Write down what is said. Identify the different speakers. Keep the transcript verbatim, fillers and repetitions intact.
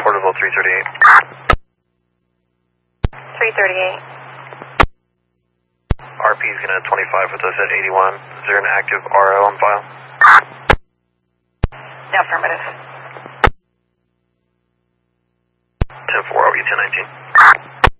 Speaker 1: Portable three thirty-eight.
Speaker 2: three thirty-eight.
Speaker 1: R P is going to twenty-five with us at eighty-one. Is there an active R O on file?
Speaker 2: Affirmative.
Speaker 1: ten four, I'll be ten nineteen.